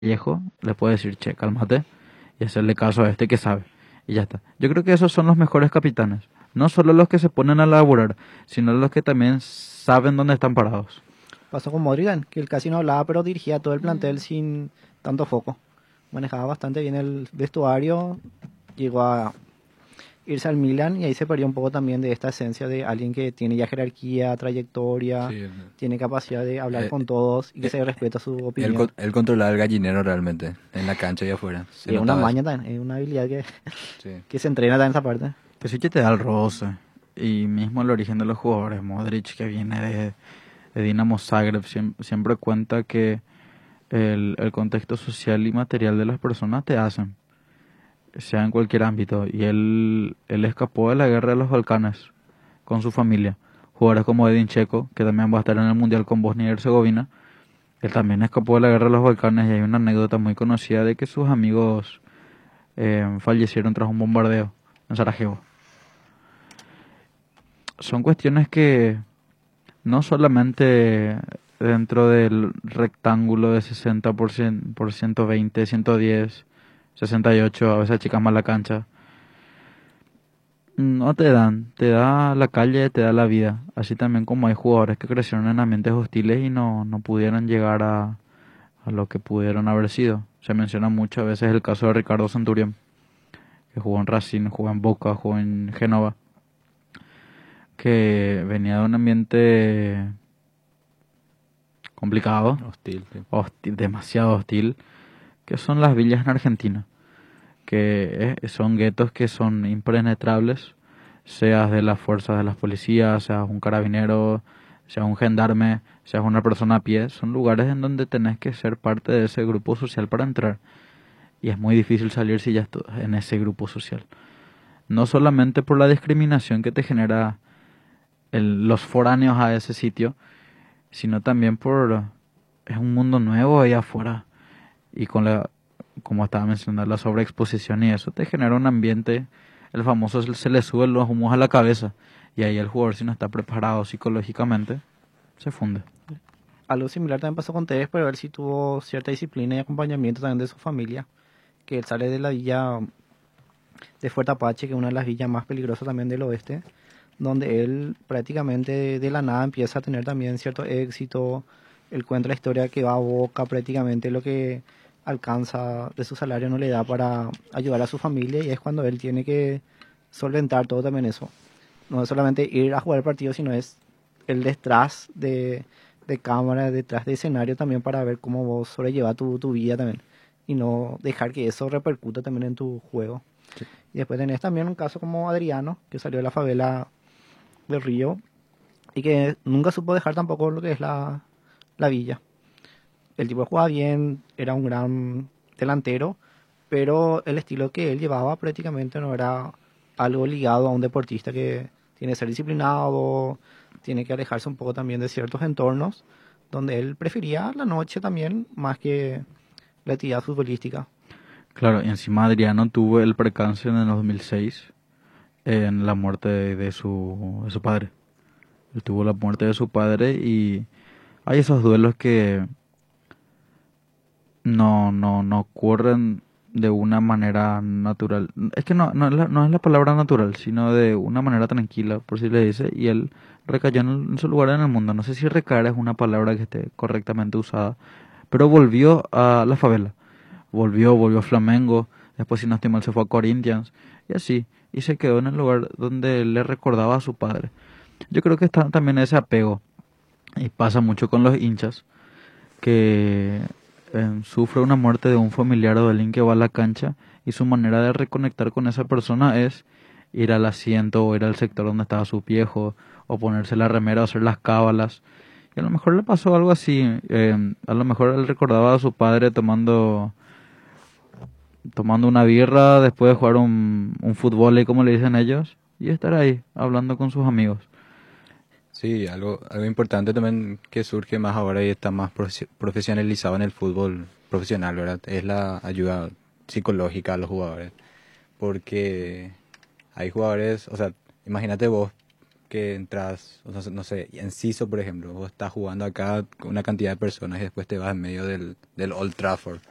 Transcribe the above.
viejo, le puede decir, che, cálmate, y hacerle caso a este que sabe. Y ya está. Yo creo que esos son los mejores capitanes. No solo los que se ponen a laburar, sino los que también saben dónde están parados. Pasó con Modric, que él casi no hablaba, pero dirigía todo el plantel sin tanto foco. Manejaba bastante bien el vestuario, llegó a irse al Milan y ahí se perdió un poco también de esta esencia de alguien que tiene ya jerarquía, trayectoria, Sí, tiene capacidad de hablar eh, con todos y que eh, se respeta su opinión. él controlaba el gallinero realmente, en la cancha y afuera. Se Y es una notaba eso. maña también, es una habilidad Sí. que se entrena también en esa parte. Que sí que te da el roce. Y mismo el origen de los jugadores. Modric, que viene de Dinamo Zagreb, siempre cuenta que el contexto social y material de las personas te hacen, sea en cualquier ámbito. Y él escapó de la guerra de los Balcanes con su familia. Jugadores como Edin Dzeko, que también va a estar en el Mundial con Bosnia y Herzegovina, él también escapó de la guerra de los Balcanes y hay una anécdota muy conocida de que sus amigos fallecieron tras un bombardeo en Sarajevo. Son cuestiones que no solamente dentro del rectángulo de 60% por 120, 110, 68, a veces chicas más la cancha, no te dan, te da la calle, te da la vida. Así también como hay jugadores que crecieron en ambientes hostiles y no pudieron llegar a lo que pudieron haber sido. Se menciona mucho a veces el caso de Ricardo Centurión, que jugó en Racing, jugó en Boca, jugó en Génova, que venía de un ambiente complicado, Hostil, sí. hostil, demasiado hostil, que son las villas en Argentina, que son guetos que son impenetrables, seas de las fuerzas de las policías, seas un carabinero, seas un gendarme, seas una persona a pie, son lugares en donde tenés que ser parte de ese grupo social para entrar. Y es muy difícil salir si ya estás en ese grupo social. No solamente por la discriminación que te genera los foráneos a ese sitio, sino también por es un mundo nuevo ahí afuera y con como estaba mencionando, la sobreexposición y eso te genera un ambiente, el famoso se le suben los humos a la cabeza y ahí el jugador si no está preparado psicológicamente se funde. Algo similar también pasó con Tevez, pero él sí tuvo cierta disciplina y acompañamiento también de su familia, que él sale de la villa de Fuerte Apache, que es una de las villas más peligrosas también del oeste, donde él prácticamente de la nada empieza a tener también cierto éxito. Él cuenta la historia que va a Boca, prácticamente lo que alcanza de su salario no le da para ayudar a su familia y es cuando él tiene que solventar todo también eso. No es solamente ir a jugar el partido, sino es el detrás de cámara, detrás de escenario también para ver cómo vos sobrellevas tu vida también y no dejar que eso repercuta también en tu juego. Y después tenés también un caso como Adriano, que salió de la favela del Río y que nunca supo dejar tampoco lo que es la villa. El tipo jugaba bien, era un gran delantero, pero el estilo que él llevaba prácticamente no era algo ligado a un deportista que tiene que ser disciplinado, tiene que alejarse un poco también de ciertos entornos, donde él prefería la noche también más que la actividad futbolística. Claro, y encima Adriano tuvo el percance en el 2006 en la muerte de su padre. Él tuvo la muerte de su padre y hay esos duelos que no ocurren de una manera natural. Es que no es la palabra natural, sino de una manera tranquila, por si le dice, y él recayó en su lugar en el mundo. No sé si recaer es una palabra que esté correctamente usada, pero volvió a la favela. Volvió a Flamengo, después si no estoy mal se fue a Corinthians, y así, y se quedó en el lugar donde le recordaba a su padre. Yo creo que está también ese apego, y pasa mucho con los hinchas, que sufre una muerte de un familiar o de alguien que va a la cancha y su manera de reconectar con esa persona es ir al asiento o ir al sector donde estaba su viejo o ponerse la remera o hacer las cábalas. Y a lo mejor le pasó algo así. A lo mejor él recordaba a su padre tomando una birra después de jugar un fútbol, como le dicen ellos, y estar ahí hablando con sus amigos. Sí, algo importante también que surge más ahora y está más profesionalizado en el fútbol profesional, ¿verdad? Es la ayuda psicológica a los jugadores. Porque hay jugadores, o sea, imagínate vos que entras, o sea, no sé, en CISO, por ejemplo, vos estás jugando acá con una cantidad de personas y después te vas en medio del Old Trafford